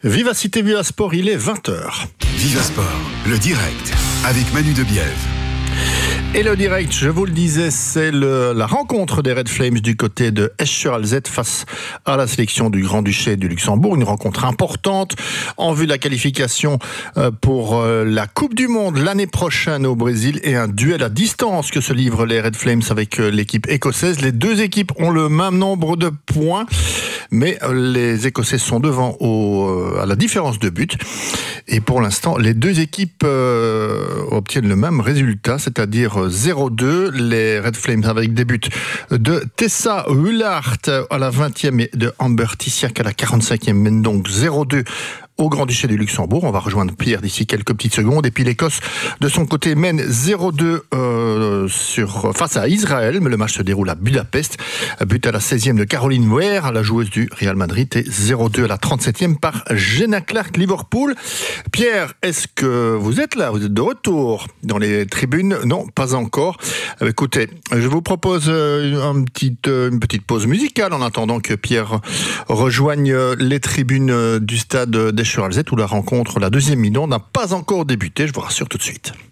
Vivacité, Viva Sport, il est 20h. Viva Sport, le direct, avec Manu Debiève. Et le direct, je vous le disais, c'est la rencontre des Red Flames du côté de Esch-sur-Alzette face à la sélection du Grand-Duché du Luxembourg. Une rencontre importante en vue de la qualification pour la Coupe du Monde l'année prochaine au Brésil et un duel à distance que se livrent les Red Flames avec l'équipe écossaise. Les deux équipes ont le même nombre de points, mais les Écossais sont devant à la différence de but. Et pour l'instant, les deux équipes obtiennent le même résultat, c'est-à-dire 0-2. Les Red Flames avec des buts de Tessa Hullart à la 20e et de Amber Tissiak à la 45e, mène donc 0-2 au Grand-Duché du Luxembourg. On va rejoindre Pierre d'ici quelques petites secondes. Et puis l'Écosse, de son côté, mène 0-2 face à Israël. Mais le match se déroule à Budapest. But à la 16e de Caroline Weir, la joueuse du Real Madrid. Et 0-2 à la 37e par Jenna Clark, Liverpool. Pierre, est-ce que vous êtes là? Vous êtes de retour dans les tribunes? Non, pas encore. Écoutez, je vous propose une petite pause musicale en attendant que Pierre rejoigne les tribunes du stade d'Esch-sur-Alzette où la rencontre, la deuxième mi-temps, n'a pas encore débuté, je vous rassure tout de suite.